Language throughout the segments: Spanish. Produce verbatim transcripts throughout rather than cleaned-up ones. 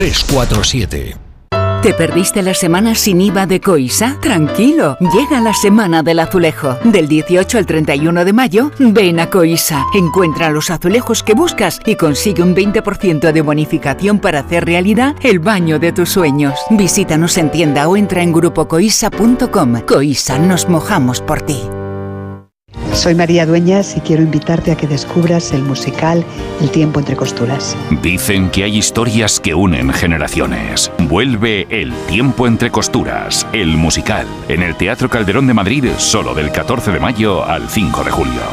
tres cuatro siete. ¿Te perdiste la semana sin I V A de Coisa? Tranquilo, llega la semana del azulejo. Del dieciocho al treinta y uno de mayo, ven a Coisa. Encuentra los azulejos que buscas y consigue un veinte por ciento de bonificación para hacer realidad el baño de tus sueños. Visítanos en tienda o entra en grupo coisa punto com. Coisa, nos mojamos por ti. Soy María Dueñas y quiero invitarte a que descubras el musical El tiempo entre costuras. Dicen que hay historias que unen generaciones. Vuelve El tiempo entre costuras, el musical, en el Teatro Calderón de Madrid, solo del catorce de mayo al cinco de julio.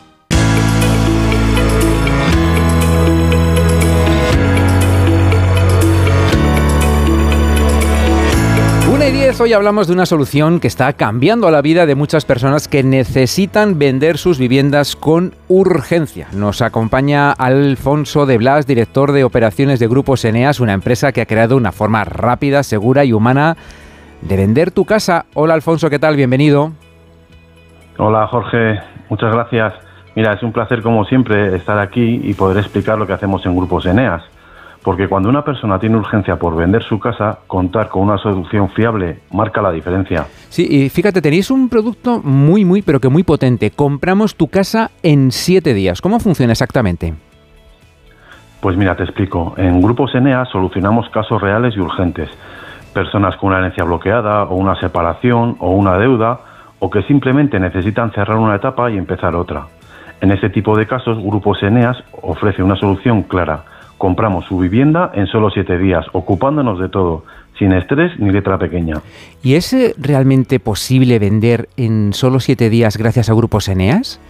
una y diez, hoy hablamos de una solución que está cambiando la vida de muchas personas que necesitan vender sus viviendas con urgencia. Nos acompaña Alfonso de Blas, director de operaciones de Grupo Eneas, una empresa que ha creado una forma rápida, segura y humana de vender tu casa. Hola Alfonso, ¿qué tal? Bienvenido. Hola Jorge, muchas gracias. Mira, es un placer como siempre estar aquí y poder explicar lo que hacemos en Grupo Eneas. Porque cuando una persona tiene urgencia por vender su casa, contar con una solución fiable marca la diferencia. Sí, y fíjate, tenéis un producto muy, muy, pero que muy potente. Compramos tu casa en siete días. ¿Cómo funciona exactamente? Pues mira, te explico. En Grupo Eneas solucionamos casos reales y urgentes. Personas con una herencia bloqueada, o una separación, o una deuda, o que simplemente necesitan cerrar una etapa y empezar otra. En este tipo de casos, Grupo Eneas ofrece una solución clara. Compramos su vivienda en solo siete días, ocupándonos de todo, sin estrés ni letra pequeña. ¿Y es realmente posible vender en solo siete días gracias a Grupo Eneas?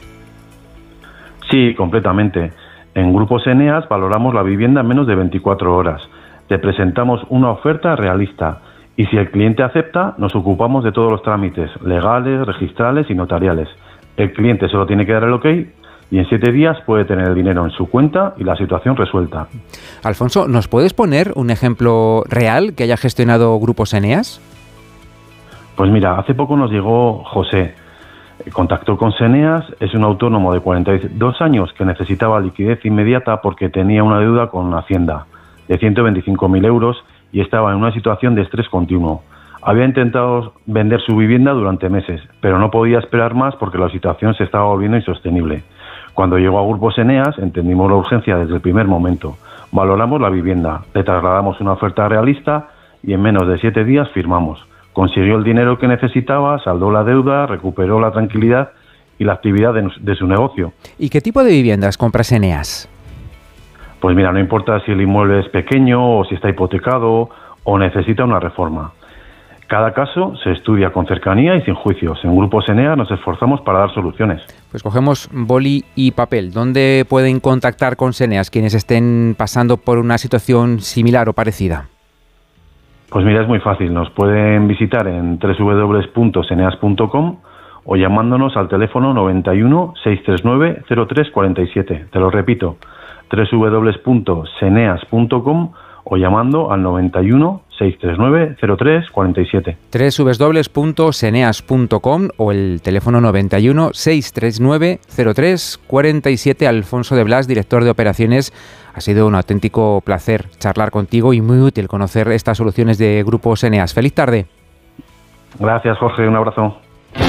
Sí, completamente. En Grupo Eneas valoramos la vivienda en menos de veinticuatro horas. Te presentamos una oferta realista y si el cliente acepta, nos ocupamos de todos los trámites legales, registrales y notariales. El cliente solo tiene que dar el ok y en siete días puede tener el dinero en su cuenta y la situación resuelta. Alfonso, ¿nos puedes poner un ejemplo real que haya gestionado Grupo Eneas? Pues mira, hace poco nos llegó José. Contactó con Eneas, es un autónomo de cuarenta y dos años que necesitaba liquidez inmediata porque tenía una deuda con Hacienda de ciento veinticinco mil euros y estaba en una situación de estrés continuo. Había intentado vender su vivienda durante meses, pero no podía esperar más porque la situación se estaba volviendo insostenible. Cuando llegó a Grupo Eneas entendimos la urgencia desde el primer momento. Valoramos la vivienda, le trasladamos una oferta realista y en menos de siete días firmamos. Consiguió el dinero que necesitaba, saldó la deuda, recuperó la tranquilidad y la actividad de, de su negocio. ¿Y qué tipo de viviendas compra Eneas? Pues mira, no importa si el inmueble es pequeño o si está hipotecado o necesita una reforma. Cada caso se estudia con cercanía y sin juicios. En Grupo Eneas nos esforzamos para dar soluciones. Pues cogemos boli y papel. ¿Dónde pueden contactar con Eneas quienes estén pasando por una situación similar o parecida? Pues mira, es muy fácil. Nos pueden visitar en doble u doble u doble u punto eneas punto com o llamándonos al teléfono noventa y uno, seiscientos treinta y nueve, cero tres cuarenta y siete. Te lo repito, doble u doble u doble u punto eneas punto com o llamando al noventa y uno, seiscientos treinta y nueve, cero tres cuarenta y siete. doble u doble u doble u punto eneas punto com o el teléfono noventa y uno, seiscientos treinta y nueve, cero tres cuarenta y siete. Alfonso de Blas, director de operaciones. Ha sido un auténtico placer charlar contigo y muy útil conocer estas soluciones de Grupo Eneas. ¡Feliz tarde! Gracias, Jorge. Un abrazo.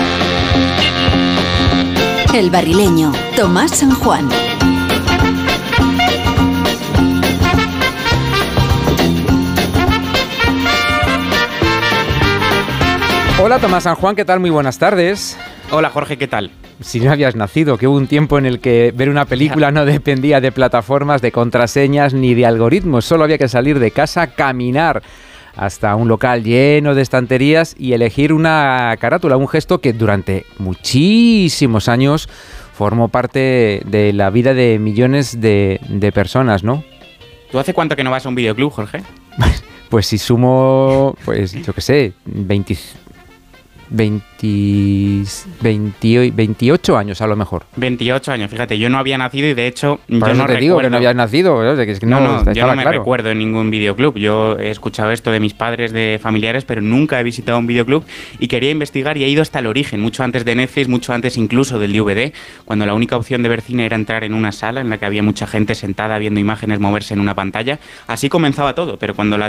El Barrileño, Tomás San Juan. Hola Tomás San Juan, ¿qué tal? Muy buenas tardes. Hola Jorge, ¿qué tal? Si no habías nacido, que hubo un tiempo en el que ver una película no dependía de plataformas, de contraseñas ni de algoritmos, solo había que salir de casa, caminar hasta un local lleno de estanterías y elegir una carátula, un gesto que durante muchísimos años formó parte de la vida de millones de, de personas, ¿no? ¿Tú hace cuánto que no vas a un videoclub, Jorge? Pues si sumo, pues yo qué sé, veinte... veinte, veinte, veintiocho años a lo mejor. veintiocho años, fíjate, yo no había nacido y de hecho Por yo eso no te recuerdo... digo que no habías nacido, ¿verdad? Que es que no, no, no, yo no me claro. recuerdo en ningún videoclub. Yo he escuchado esto de mis padres, de familiares, pero nunca he visitado un videoclub y quería investigar y he ido hasta el origen, mucho antes de Netflix, mucho antes incluso del D V D, cuando la única opción de ver cine era entrar en una sala en la que había mucha gente sentada viendo imágenes moverse en una pantalla. Así comenzaba todo, pero cuando la